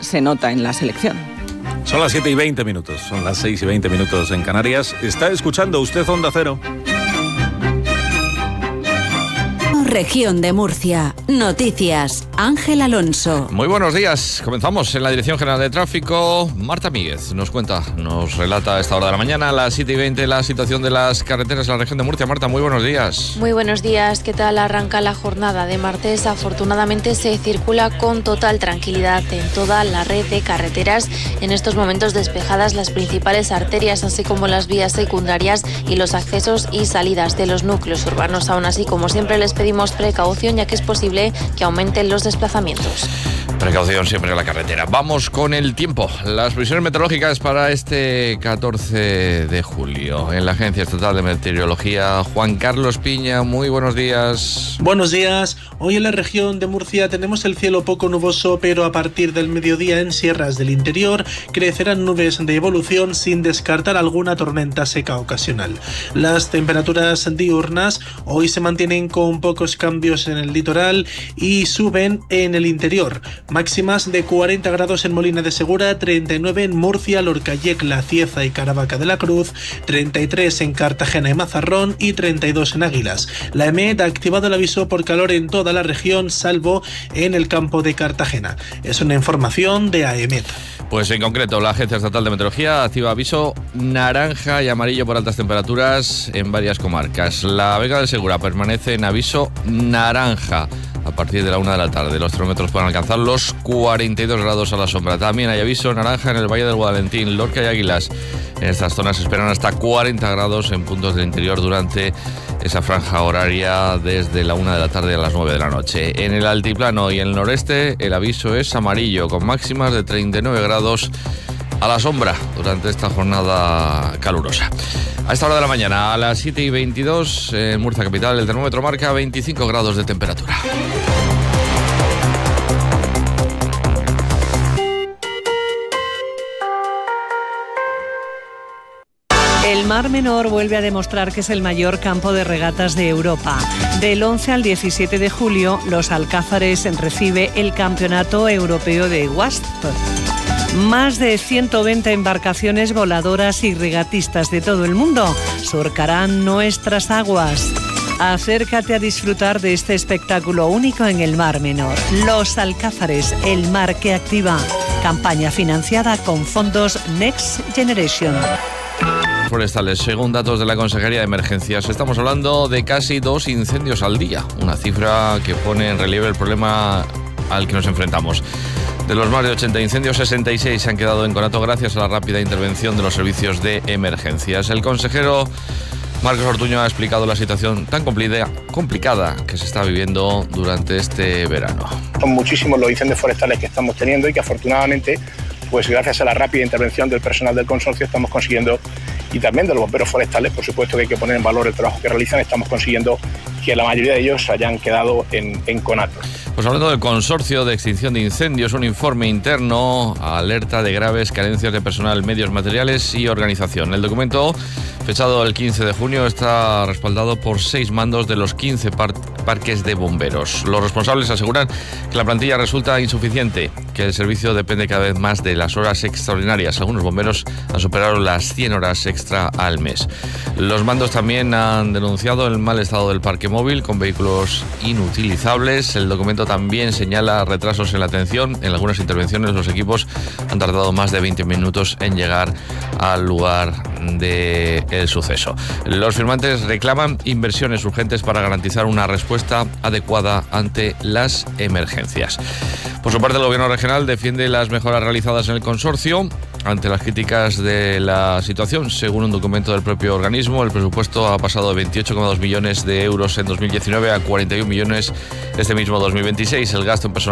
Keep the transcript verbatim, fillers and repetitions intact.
se nota en la selección. Son las siete y veinte minutos, son las seis y veinte minutos en Canarias. ¿Está escuchando usted Onda Cero? Región de Murcia. Noticias. Ángel Alonso. Muy buenos días. Comenzamos en la Dirección General de Tráfico. Marta Míguez nos cuenta, nos relata a esta hora de la mañana, a las siete y veinte, la situación de las carreteras en la región de Murcia. Marta, muy buenos días. Muy buenos días. ¿Qué tal arranca la jornada de martes? Afortunadamente se circula con total tranquilidad en toda la red de carreteras. En estos momentos despejadas las principales arterias, así como las vías secundarias y los accesos y salidas de los núcleos urbanos. Aún así, como siempre, les pedimos precaución, ya que es posible que aumenten los desplazamientos. Precaución siempre en la carretera. Vamos con el tiempo. Las previsiones meteorológicas para este catorce de julio. En la Agencia Estatal de Meteorología, Juan Carlos Piña, muy buenos días. Buenos días. Hoy en la región de Murcia tenemos el cielo poco nuboso, pero a partir del mediodía en sierras del interior crecerán nubes de evolución sin descartar alguna tormenta seca ocasional. Las temperaturas diurnas hoy se mantienen con pocos cambios en el litoral y suben en el interior. Máximas de cuarenta grados en Molina de Segura, treinta y nueve en Murcia, Lorca, Yecla, Cieza y Caravaca de la Cruz, treinta y tres en Cartagena y Mazarrón y treinta y dos en Águilas. La EMET ha activado el aviso por calor en toda la región, salvo en el campo de Cartagena. Es una información de AEMET. Pues en concreto, la Agencia Estatal de Meteorología activa aviso naranja y amarillo por altas temperaturas en varias comarcas. La Vega del Segura permanece en aviso naranja a partir de la una de la tarde. Los termómetros pueden alcanzar los cuarenta y dos grados a la sombra. También hay aviso naranja en el Valle del Guadalentín, Lorca y Águilas. En estas zonas se esperan hasta cuarenta grados en puntos del interior durante esa franja horaria desde la una de la tarde a las nueve de la noche. En el altiplano y en el noreste el aviso es amarillo, con máximas de treinta y nueve grados a la sombra durante esta jornada calurosa. A esta hora de la mañana, a las siete y veintidós, en Murcia capital, el termómetro marca veinticinco grados de temperatura. El Mar Menor vuelve a demostrar que es el mayor campo de regatas de Europa. Del once al diecisiete de julio, Los Alcázares recibe el Campeonato Europeo de Wasp. Más de ciento veinte embarcaciones voladoras y regatistas de todo el mundo surcarán nuestras aguas. Acércate a disfrutar de este espectáculo único en el Mar Menor. Los Alcázares, el mar que activa. Campaña financiada con fondos Next Generation. Forestales, según datos de la Consejería de Emergencias, estamos hablando de casi dos incendios al día, una cifra que pone en relieve el problema al que nos enfrentamos. De los más de ochenta incendios, sesenta y seis se han quedado en conato gracias a la rápida intervención de los servicios de emergencias. El consejero Marcos Ortuño ha explicado la situación tan complicada que se está viviendo durante este verano. Son muchísimos los incendios forestales que estamos teniendo y que afortunadamente, pues gracias a la rápida intervención del personal del consorcio, estamos consiguiendo, y también de los bomberos forestales, por supuesto que hay que poner en valor el trabajo que realizan, estamos consiguiendo que la mayoría de ellos hayan quedado en, en conato. Pues hablando del Consorcio de Extinción de Incendios, un informe interno alerta de graves carencias de personal, medios materiales y organización. El documento, fechado el quince de junio, está respaldado por seis mandos de los quince par- parques de bomberos. Los responsables aseguran que la plantilla resulta insuficiente, que el servicio depende cada vez más de las horas extraordinarias. Algunos bomberos han superado las cien horas extra al mes. Los mandos también han denunciado el mal estado del parque móvil, con vehículos inutilizables. El documento también señala retrasos en la atención. En algunas intervenciones los equipos han tardado más de veinte minutos en llegar al lugar del suceso. Los firmantes reclaman inversiones urgentes para garantizar una respuesta adecuada ante las emergencias. Por su parte, el Gobierno regional defiende las mejoras realizadas en el consorcio ante las críticas de la situación. Según un documento del propio organismo, el presupuesto ha pasado de veintiocho coma dos millones de euros en dos mil diecinueve a cuarenta y un millones este mismo dos mil veintiséis. El gasto en personal